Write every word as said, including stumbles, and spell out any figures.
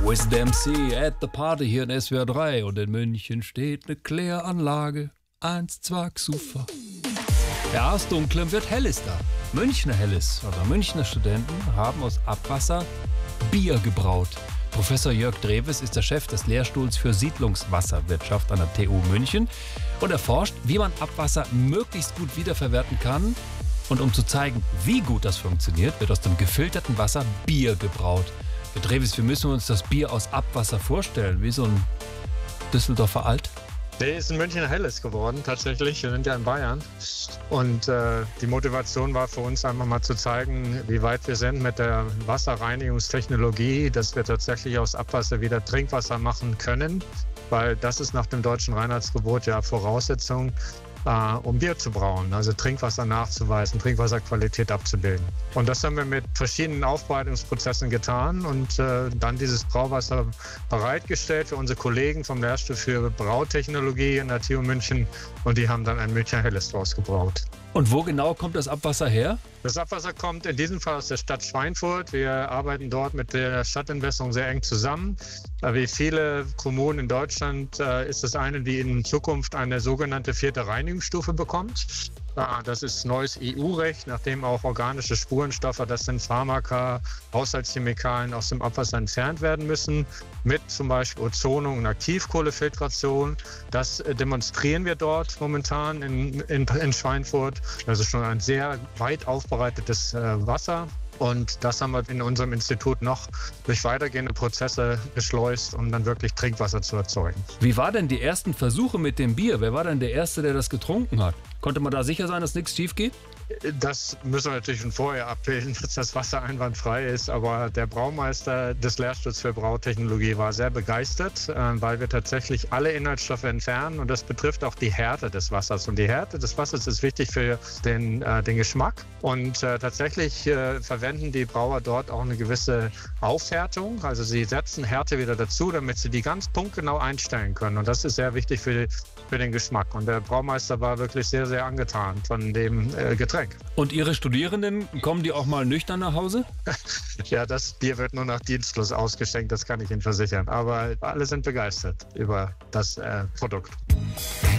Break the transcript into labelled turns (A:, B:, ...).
A: With them C at the party hier in S W R drei und in München steht eine Kläranlage. Eins, zwei, super. Ja, aus Dunklem wird Helles da. Münchner Helles, also Münchner Studenten haben aus Abwasser Bier gebraut. Professor Jörg Drewes ist der Chef des Lehrstuhls für Siedlungswasserwirtschaft an der T U München und erforscht, wie man Abwasser möglichst gut wiederverwerten kann. Und um zu zeigen, wie gut das funktioniert, wird aus dem gefilterten Wasser Bier gebraut. Herr Drewes, wie müssen wir uns das Bier aus Abwasser vorstellen? Wie so ein Düsseldorfer Alt?
B: Der ist in München Helles geworden, tatsächlich. Wir sind ja in Bayern. Und äh, die Motivation war für uns einfach mal zu zeigen, wie weit wir sind mit der Wasserreinigungstechnologie, dass wir tatsächlich aus Abwasser wieder Trinkwasser machen können. Weil das ist nach dem deutschen Reinheitsgebot ja Voraussetzung, Uh, um Bier zu brauen, also Trinkwasser nachzuweisen, Trinkwasserqualität abzubilden. Und das haben wir mit verschiedenen Aufbereitungsprozessen getan und uh, dann dieses Brauwasser bereitgestellt für unsere Kollegen vom Lehrstuhl für Brautechnologie in der T U München und die haben dann ein Münchner Helles draus gebraut.
A: Und wo genau kommt das Abwasser her?
B: Das Abwasser kommt in diesem Fall aus der Stadt Schweinfurt. Wir arbeiten dort mit der Stadtentwässerung sehr eng zusammen. Wie viele Kommunen in Deutschland ist es eine, die in Zukunft eine sogenannte vierte Reinigungsstufe bekommt. Das ist neues E U-Recht, nachdem auch organische Spurenstoffe, das sind Pharmaka, Haushaltschemikalien aus dem Abwasser entfernt werden müssen, mit zum Beispiel Ozonung und Aktivkohlefiltration. Das demonstrieren wir dort momentan in, in, in Schweinfurt. Das ist schon ein sehr weit aufbereitetes äh, Wasser. Und das haben wir in unserem Institut noch durch weitergehende Prozesse geschleust, um dann wirklich Trinkwasser zu erzeugen.
A: Wie waren denn die ersten Versuche mit dem Bier? Wer war denn der Erste, der das getrunken hat? Konnte man da sicher sein, dass nichts schief geht?
B: Das müssen wir natürlich schon vorher abbilden, dass das Wasser einwandfrei ist. Aber der Braumeister des Lehrstuhls für Brautechnologie war sehr begeistert, weil wir tatsächlich alle Inhaltsstoffe entfernen. Und das betrifft auch die Härte des Wassers. Und die Härte des Wassers ist wichtig für den, äh, den Geschmack. Und äh, tatsächlich äh, verwenden die Brauer dort auch eine gewisse Aufhärtung. Also sie setzen Härte wieder dazu, damit sie die ganz punktgenau einstellen können. Und das ist sehr wichtig für, für den Geschmack. Und der Braumeister war wirklich sehr, sehr angetan von dem äh, Getränk.
A: Und Ihre Studierenden, kommen die auch mal nüchtern nach Hause?
B: Ja, das Bier wird nur nach Dienstschluss ausgeschenkt, das kann ich Ihnen versichern. Aber alle sind begeistert über das äh, Produkt.